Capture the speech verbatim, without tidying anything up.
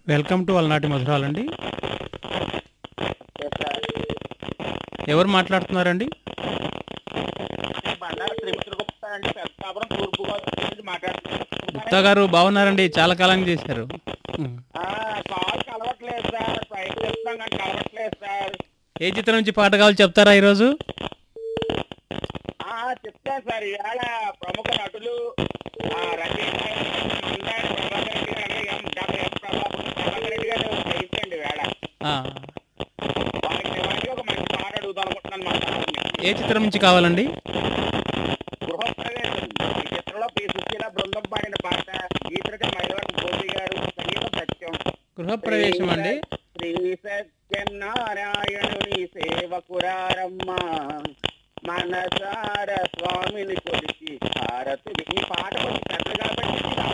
Welcome to అలనాటి మధురాలండి. Yes sir. ఎవరు మాట్లాడుతున్నారండి? నేను బండారు త్రిపుర గుప్తా అండి, పెద్దాపురం తూర్పు గోదావరి నుంచి గుప్తా మాట్లాడుతున్నాను. గారు బాగున్నారండి, చాలా కాలం చేశారు. ఉమ్. ఆ, కాల్ కలవట్లేదు సార్, ట్రై చేస్తున్నాం కానీ కలవట్లేదు సార్. ఏ చిత్రం నుంచి పాట కావాలి చెప్తారా ఈరోజు? ఆ, చెప్తాను సార్. ఇవాళ ప్రముఖ నటులు ఆ, రచయిత మందాడి ప్రభాకర్ రెడ్డి గారు, ఎం డాక్టర్ ఎం ప్రభాకర్ ప్రభాకర్ రెడ్డి గారు జయించండి వేళ. ఆ, వారికి నివాళిగా ఒక మంచి పాట అడుగుదాం అనుకుంటున్నాను మా సార్ని. ఏ చిత్రం నుంచి కావాలండి? గృహప్రవేశం ఈ చిత్రంలో పి సుశీల బృందం పాడిన పాట, గీతరచన మైలవరం గోపి గారు, సంగీతం సత్యం. గృహప్రవేశం అండి. శ్రీ సత్యనారాయణుని సేవకురారమ్మ, మనసార స్వామిని కొలిచి భారత్. ఈ పాట కొంచెం పెద్ద కాబట్టి